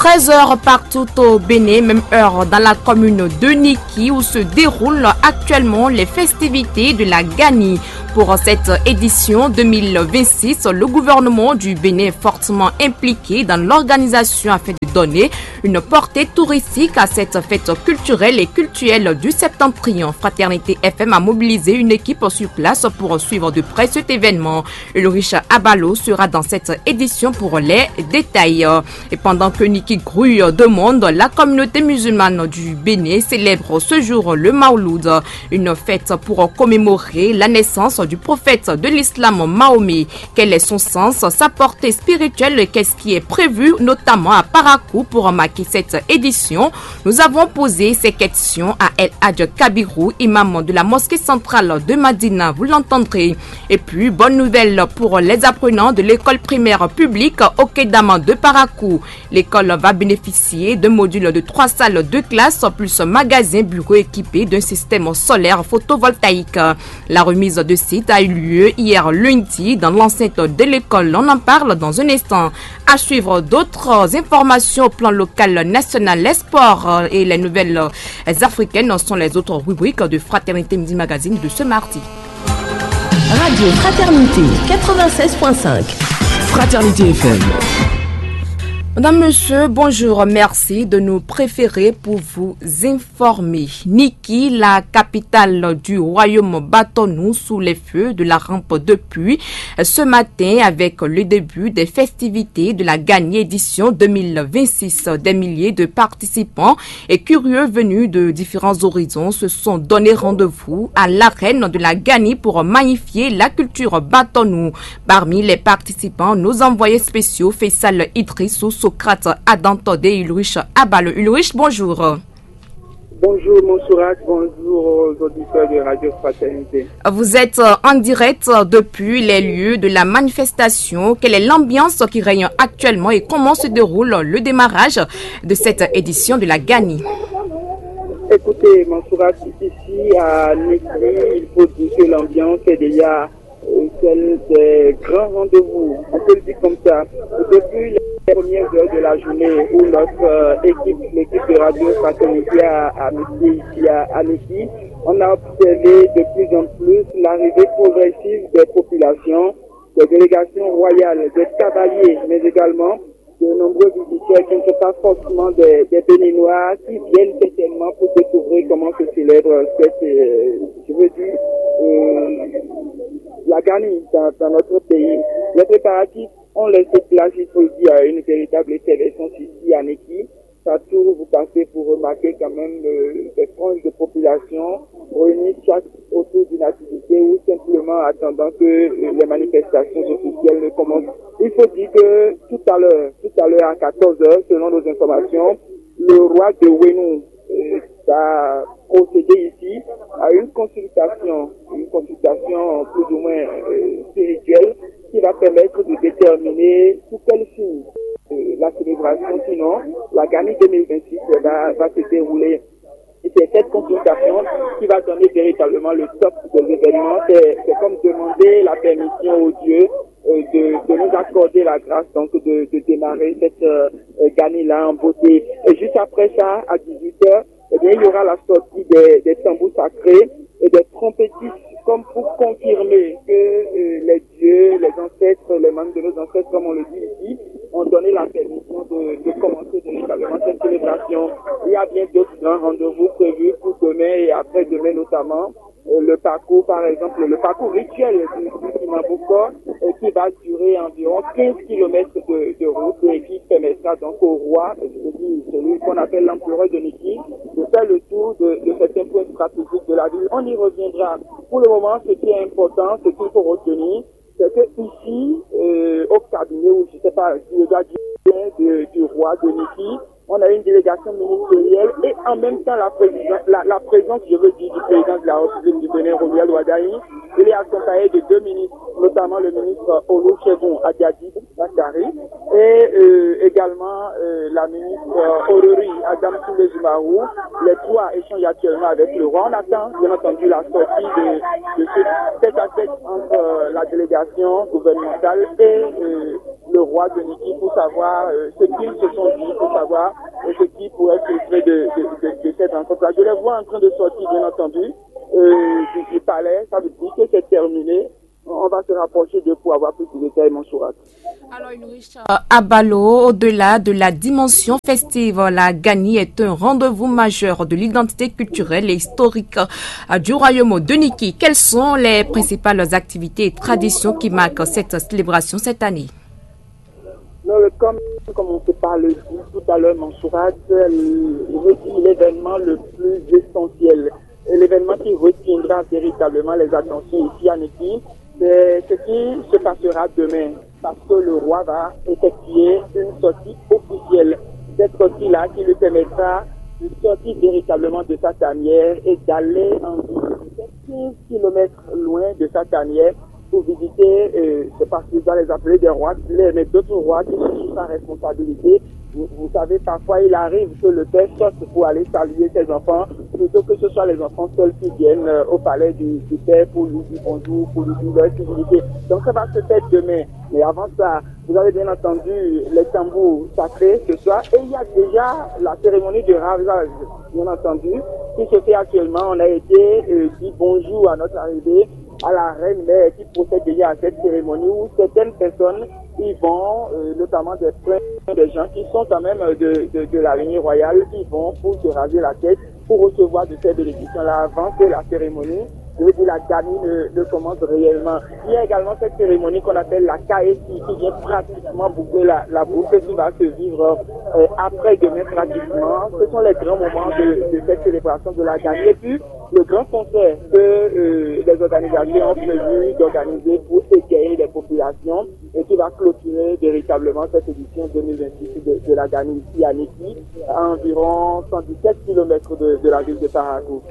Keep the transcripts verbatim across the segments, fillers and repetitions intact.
treize heures partout au Bénin, même heure dans la commune de Niki où se déroulent actuellement les festivités de la Gani. Pour cette édition deux mille vingt-six, le gouvernement du Bénin est fortement impliqué dans l'organisation afin de donner une portée touristique à cette fête culturelle et cultuelle du Septentrion. Fraternité F M a mobilisé une équipe sur place pour suivre de près cet événement. Ulrich Abalo sera dans cette édition pour les détails. Et pendant que Niki grouille de monde, la communauté musulmane du Bénin célèbre ce jour le Mauloud, une fête pour commémorer la naissance du prophète de l'islam Mahomet. Quel est son sens, sa portée spirituelle et qu'est-ce qui est prévu notamment à Parakou pour marquer cette édition? Nous avons posé ces questions à El Hadj Kabirou, imam de la mosquée centrale de Madina, vous l'entendrez. Et puis, bonne nouvelle pour les apprenants de l'école primaire publique Okedama de Parakou. L'école va bénéficier d'un module de trois salles de classe plus un magasin bureau équipé d'un système solaire photovoltaïque. La remise de site a eu lieu hier lundi dans l'enceinte de l'école. On en parle dans un instant. À suivre d'autres informations au plan local, national, les sports et les nouvelles africaines sont les autres rubriques de Fraternité Midi Magazine de ce mardi. Radio Fraternité quatre-vingt-seize point cinq. Fraternité F M. Madame, monsieur, bonjour, merci de nous préférer pour vous informer. Niki, la capitale du royaume Batonou, sous les feux de la rampe de pluie ce matin avec le début des festivités de la Gani édition deux mille vingt-six. Des milliers de participants et curieux venus de différents horizons se sont donné rendez-vous à l'arène de la Gani pour magnifier la culture Batonou. Parmi les participants, nos envoyés spéciaux Faisal Idrissou, Socrate Adam Todé et Ulrich Abalo. Ulrich, bonjour. Bonjour Monsourat, bonjour aux auditeurs de Radio Fraternité. Vous êtes en direct depuis les lieux de la manifestation. Quelle est l'ambiance qui règne actuellement et comment se déroule le démarrage de cette édition de la Gani? Écoutez Monsourat, ici à Niki, il faut dire que l'ambiance est déjà celle des grands rendez-vous, on peut le dire comme ça. Depuis les premières heures de la journée où notre euh, équipe, l'équipe de Radio Fraternité a, a mis ici à, à Niki, on a observé de plus en plus l'arrivée progressive des populations, des délégations royales, des cavaliers, mais également de nombreux visiteurs qui ne sont pas forcément des, des Béninois, qui viennent certainement pour découvrir comment se célèbre cette, euh, je veux dire, euh, la Gani dans, dans notre pays. Les préparatifs ont laissé place, il faut le dire, à une véritable effervescence ici à Niki. Partout, vous passez pour remarquer quand même euh, des franges de population réunies chaque autour d'une activité ou simplement attendant que euh, les manifestations officielles commencent. Il faut dire que tout à l'heure, tout à l'heure à quatorze heures, selon nos informations, le roi de Wenou euh, a procédé ici à une consultation, une consultation plus ou moins euh, spirituelle qui va permettre de déterminer sous quel signe euh, la célébration, sinon la Gani deux mille vingt-six va, va se dérouler. Et c'est cette consultation qui va donner véritablement le top des événements. C'est, c'est comme demander la permission aux dieux euh, de, de nous accorder la grâce donc de, de démarrer cette euh, Gani-là en beauté. Et juste après ça, à dix-huit heures, eh bien, il y aura la sortie des, des tambours sacrés et des trompettistes comme pour confirmer que euh, les dieux, les ancêtres, les membres de nos ancêtres, comme on le dit ici, ont donné la permission de, de commencer véritablement cette célébration. Il y a bien d'autres grands rendez-vous prévus pour demain et après-demain notamment. Euh, le parcours, par exemple, le parcours rituel du, du Kinabouko, euh, qui va durer environ quinze kilomètres de, de route et qui permettra donc au roi, je veux dire, celui qu'on appelle l'empereur de Niki, de faire le tour de, de certains points stratégiques de la ville. On y reviendra. Pour le moment, ce qui est important, ce qu'il faut retenir, c'est que ici, euh, au cabinet, ou je sais pas, si le gars du, du roi de Niki, on a une délégation ministérielle et en même temps la présence, la, la présence, je veux dire, du président de la République du Bénin, Romuald Wadaï. Il est accompagné de deux ministres, notamment le ministre Olusegun Adiadib Bakari et euh, également euh, la ministre euh, Orori Adam Soule Zumarou. Les trois échangent actuellement avec le roi. On attend, bien entendu, la sortie de, de ce tête à tête entre euh, la délégation gouvernementale et euh, le roi de Niki pour savoir euh, ce qu'ils se sont dit, pour savoir euh, ce qui pourrait filtrer de, de, de, de cette rencontre-là. Je les vois en train de sortir, bien entendu, euh, du, du palais. Ça veut dire que c'est terminé. On va se rapprocher d'eux pour avoir plus de détails, Mansoura. Alors, Ulrich Abalo, au-delà de la dimension festive, la Gani est un rendez-vous majeur de l'identité culturelle et historique du royaume de Niki. Quelles sont les principales activités et traditions qui marquent cette célébration cette année? Non, comme, comme on se parle tout à l'heure, Mansoura, l'événement le plus essentiel, l'événement qui retiendra véritablement les attentions ici à Niki, c'est ce qui se passera demain, parce que le roi va effectuer une sortie officielle. Cette sortie-là qui lui permettra de sortir véritablement de sa tanière et d'aller environ quinze kilomètres loin de sa tanière pour visiter, euh, c'est parce qu'il doit les appeler des rois, mais d'autres rois qui sont sous sa responsabilité. Vous, vous savez, parfois il arrive que le père sorte pour aller saluer ses enfants, plutôt que ce soit les enfants seuls qui viennent euh, au palais du, du père pour lui dire bonjour, pour lui dire leur civilité. Donc ça va se faire demain. Mais avant ça, vous avez bien entendu les tambours sacrés ce soir. Et il y a déjà la cérémonie de rasage, bien entendu, qui se fait actuellement. On a été euh, dit bonjour à notre arrivée à la reine mère qui procède déjà à cette cérémonie où certaines personnes y vont, euh, notamment des princes, des gens qui sont quand même de, de, de la lignée royale, qui vont pour se raser la tête, pour recevoir de ces bénédictions-là avant que la cérémonie, je veux dire la Gani ne, ne commence réellement. Il y a également cette cérémonie qu'on appelle la K S I qui vient pratiquement boucler la, la boucle qui va se vivre euh, après-demain pratiquement. Ce sont les grands moments de, de cette célébration de la Gani. Et puis, le grand concert que euh, les organisations ont prévu d'organiser pour égayer les populations et qui va clôturer véritablement cette édition deux mille vingt-six de, de la Gani ici à Niki, à environ cent dix-sept kilomètres de, de la ville de Parakou.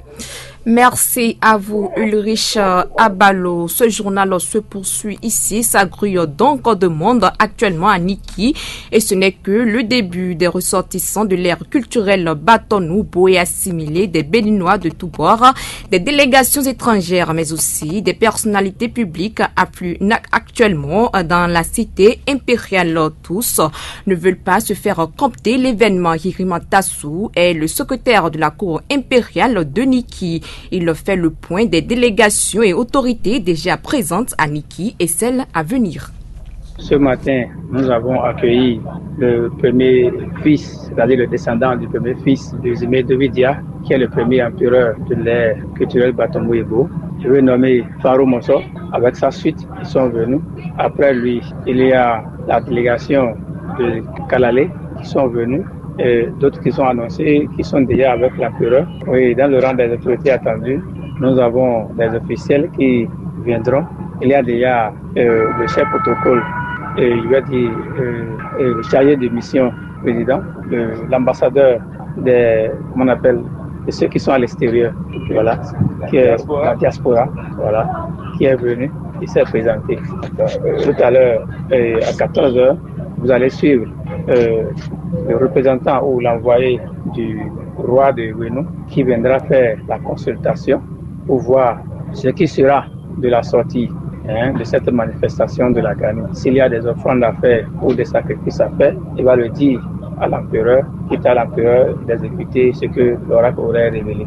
Merci à vous, Ulrich Abalo. Ce journal se poursuit ici. Ça grouille donc de monde actuellement à Niki. Et ce n'est que le début des ressortissants de l'ère culturelle Batonou, et assimilés, des Béninois de tous bords, des délégations étrangères, mais aussi des personnalités publiques affluent actuellement dans la cité impériale. Tous ne veulent pas se faire compter. L'événement Hirima Tassou est le secrétaire de la cour impériale de Niki. Il fait le point des délégations et autorités déjà présentes à Niki et celles à venir. Ce matin, nous avons accueilli le premier fils, c'est-à-dire le descendant du premier fils de Zimé Dovidia, qui est le premier empereur de l'ère culturelle Batonou-Ebo. Je vais nommer Farou Mosso. Avec sa suite, ils sont venus. Après lui, il y a la délégation de Kalalé qui sont venus. Et d'autres qui sont annoncés, qui sont déjà avec l'empereur. Oui, dans le rang des autorités attendues, nous avons des officiels qui viendront. Il y a déjà euh, le chef protocole, et je vais dire euh, le chargé de mission président, le, l'ambassadeur des, comment on appelle, de ceux qui sont à l'extérieur, voilà, qui est la diaspora, voilà, qui est venu, il s'est présenté. Tout à l'heure, euh, à quatorze heures, vous allez suivre euh, le représentant ou l'envoyé du roi de Wenu qui viendra faire la consultation pour voir ce qui sera de la sortie hein, de cette manifestation de la Gani. S'il y a des offrandes à faire ou des sacrifices à faire, il va le dire à l'empereur, quitte à l'empereur d'exécuter ce que l'oracle aurait révélé.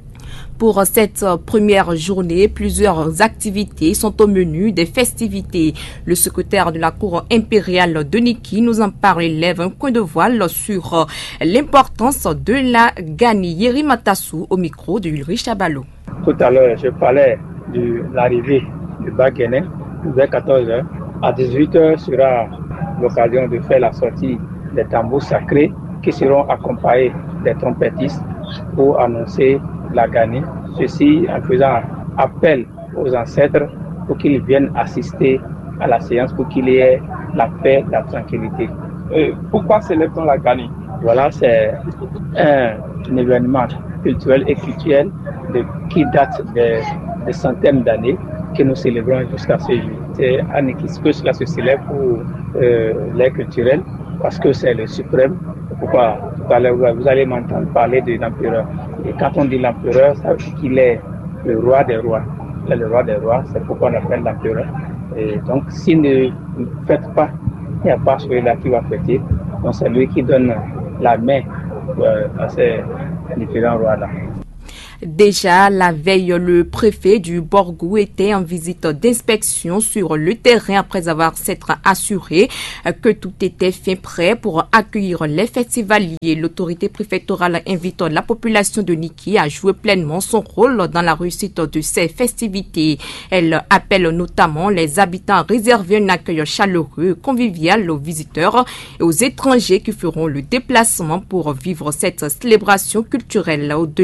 Pour cette première journée, plusieurs activités sont au menu des festivités. Le secrétaire de la cour impériale de Niki nous en parle et lève un coin de voile sur l'importance de la Gani. Hirima Tassou au micro de Ulrich Abalo. Tout à l'heure, je parlais de l'arrivée du Baguené vers quatorze heures. À dix-huit heures sera l'occasion de faire la sortie des tambours sacrés qui seront accompagnés des trompettistes pour annoncer la Gani, ceci en faisant appel aux ancêtres pour qu'ils viennent assister à la séance, pour qu'il y ait la paix, la tranquillité. Et pourquoi célèbre-t-on la Gani? Voilà, c'est un, un événement culturel et culturel de, qui date de, de centaines d'années que nous célébrons jusqu'à ce jour. C'est à Niki que cela se célèbre pour euh, l'ère culturelle parce que c'est le suprême. Pourquoi tout à l'heure vous allez m'entendre parler de l'empereur. Et quand on dit l'empereur, ça veut dire qu'il est le roi des rois. Il est le roi des rois, c'est pourquoi on appelle l'empereur. Et donc, si ne faites pas il n'y a pas celui-là qui va fêter. Donc c'est lui qui donne la main euh, à ces différents rois-là. Déjà, la veille, le préfet du Borgou était en visite d'inspection sur le terrain après avoir s'être assuré que tout était fait prêt pour accueillir les festivaliers. L'autorité préfectorale invite la population de Niki à jouer pleinement son rôle dans la réussite de ces festivités. Elle appelle notamment les habitants à réserver un accueil chaleureux et convivial aux visiteurs et aux étrangers qui feront le déplacement pour vivre cette célébration culturelle.